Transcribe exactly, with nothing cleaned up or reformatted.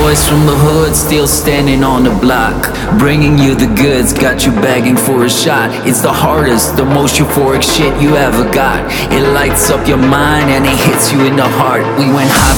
boys from the hood still standing on the block, bringing you the goods, got you begging for a shot. It's the hardest, the most euphoric shit you ever got. It lights up your mind and it hits you in the heart. We went high